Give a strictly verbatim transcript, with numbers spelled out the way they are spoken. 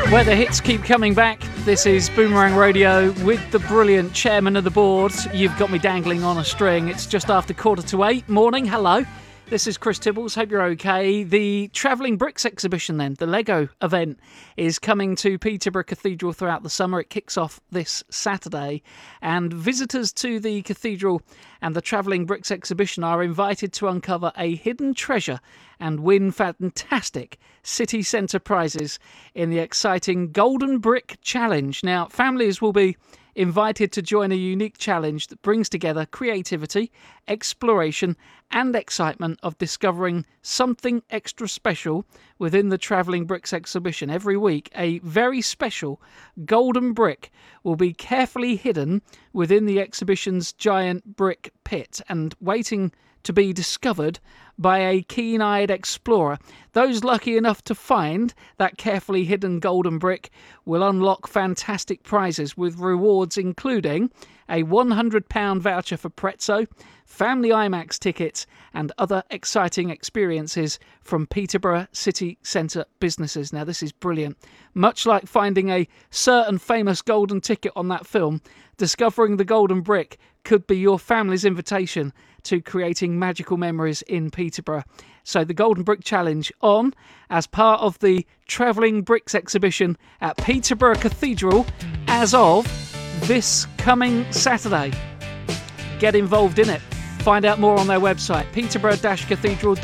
Where the hits keep coming back. This is Boomerang Radio with the brilliant chairman of the board. You've got me dangling on a string. It's just after quarter to eight. Morning, hello. This is Chris Tibbles. Hope you're okay. The Travelling Bricks exhibition then, the Lego event, is coming to Peterborough Cathedral throughout the summer. It kicks off this Saturday. And visitors to the cathedral and the Travelling Bricks exhibition are invited to uncover a hidden treasure and win fantastic city centre prizes in the exciting Golden Brick Challenge. Now, families will be invited to join a unique challenge that brings together creativity, exploration and excitement of discovering something extra special within the Travelling Bricks exhibition. Every week, a very special golden brick will be carefully hidden within the exhibition's giant brick pit and waiting to be discovered by a keen-eyed explorer. Those lucky enough to find that carefully hidden golden brick will unlock fantastic prizes with rewards including a one hundred pounds voucher for Prezzo, family IMAX tickets and other exciting experiences from Peterborough City Centre businesses. Now this is brilliant. Much like finding a certain famous golden ticket on that film, discovering the golden brick could be your family's invitation to creating magical memories in Peterborough. So the Golden Brick Challenge on as part of the Travelling Bricks exhibition at Peterborough Cathedral as of this coming Saturday. Get involved in it. Find out more on their website, peterborough dash cathedral